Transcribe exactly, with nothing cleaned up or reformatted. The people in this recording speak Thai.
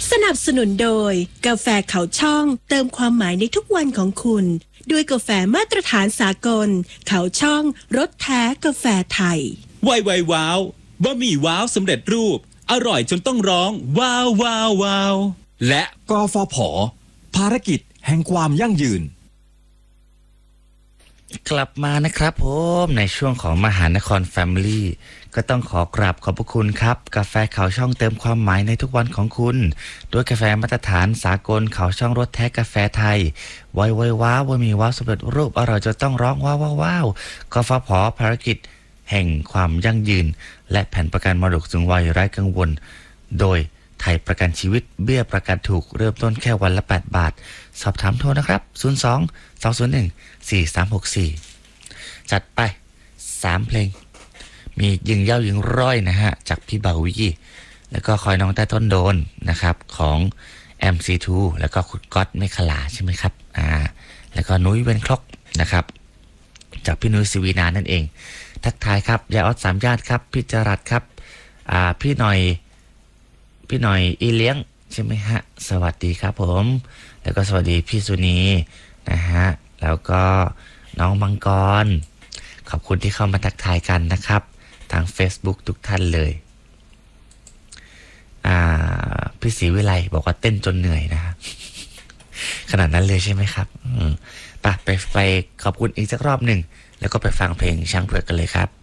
สนับสนุนโดยกาแฟเขาช่องเติมความหมายในทุกวันของคุณด้วยกาแฟมาตรฐานสากลเขาช่องรสแท้กาแฟไทยไวไวว้าวบะหมี่ว้าวสำเร็จรูปอร่อยจนต้องร้องว้าวว้าวว้าวและกฟผ.ภารกิจแห่งความยั่งยืนกลับมานะครับผมในช่วงของมหานครแฟมิลี่ก็ต้องขอกราบขอบพระคุณครับกาแฟเขาช่องเติมความหมายในทุกวันของคุณด้วยกาแฟมาตรฐานสากลเขาช่องรสแท้กาแฟไทยไวไวว้าวมีว้าวสำเร็จรูปอร่อยจนต้องร้องว้าวว้าวว้าวกฟผ.ภารกิจแห่งความยั่งยืนและแผ่นประกันมรดกสูงวัยไร้กังวลโดยไทยประกันชีวิตเบี้ยประกันถูกเริ่มต้นแค่วันละแปดบาทสอบถามโทรนะครับศูนย์ สอง สอง ศูนย์ หนึ่ง สี่ สาม หก สี่จัดไปสามเพลงมียิงเย้ายิงร้อยนะฮะจากพี่บาวีแล้วก็คอยน้องใต้ต้นโดนนะครับของ เอ็ม ซี ทู แล้วก็คุณก๊อตเมฆลาใช่ไหมครับอ่าแล้วก็นุ้ยเวนคล็อกนะครับจากพี่นุ้ยศิวีนานั่นเองทักทายครับยายออดสามญาติครับพี่จรัสครับอ่าพี่หน่อยพี่หน่อยอีเลี้ยงใช่ไหมฮะสวัสดีครับผมแล้วก็สวัสดีพี่สุนีนะฮะแล้วก็น้องมังกรขอบคุณที่เข้ามาทักทายกันนะครับทาง Facebook ทุกท่านเลยอ่าพี่ศรีวิไลบอกว่าเต้นจนเหนื่อยนะฮะ ขนาดนั้นเลยใช่ไหมครับอืมไปไปไปขอบคุณอีกสักรอบหนึ่งแล้วก็ไปฟังเพลงช้างเผือกกันเลยครับ